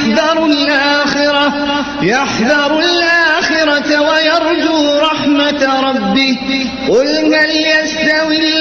يحذر الآخرة ويرجو رحمة ربه قل هل يستوي